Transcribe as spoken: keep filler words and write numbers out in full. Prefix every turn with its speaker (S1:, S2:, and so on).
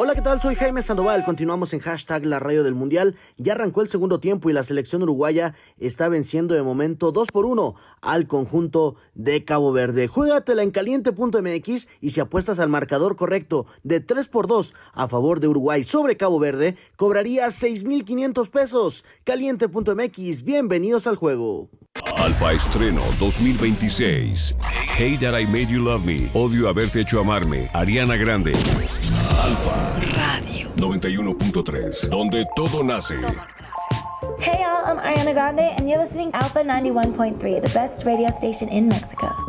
S1: Hola, ¿qué tal? Soy Jaime Sandoval. Continuamos en hashtag La Radio del Mundial. Ya arrancó el segundo tiempo y la selección uruguaya está venciendo de momento dos por uno al conjunto de Cabo Verde. Juégatela en caliente punto m x y si apuestas al marcador correcto de tres por dos a favor de Uruguay sobre Cabo Verde, cobrarías seis mil quinientos pesos. caliente punto m x, bienvenidos al juego.
S2: Alfa Estreno dos mil veintiséis. Hey That I Made You Love Me. Odio haberte hecho amarme. Ariana Grande. Alfa Radio noventa y uno punto tres, donde todo nace.
S3: Hey y'all, I'm Ariana Grande and you're listening to Alpha ninety-one point three, the best radio station in Mexico.